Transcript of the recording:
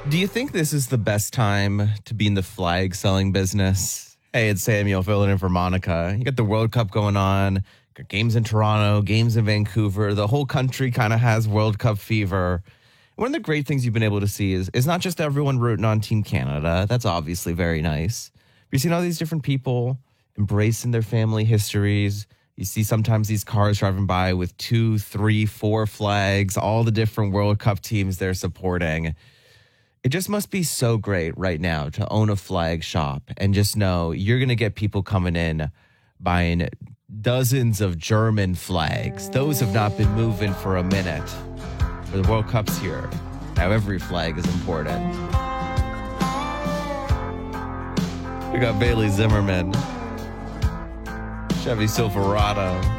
Do you think this is the best time to be in the flag selling business? Hey, it's Samuel filling in for Monica. You got the World Cup going on, got games in Toronto, games in Vancouver. The whole country kind of has World Cup fever. One of the great things you've been able to see is not just everyone rooting on Team Canada. That's obviously very nice. You're seeing all these different people embracing their family histories. You see sometimes these cars driving by with 2, 3, 4 flags, all the different World Cup teams they're supporting. It just must be so great right now to own a flag shop and just know you're going to get people coming in buying dozens of German flags. Those have not been moving for a minute. For the World Cup's here. Now every flag is important. We got Bailey Zimmerman, Chevy Silverado.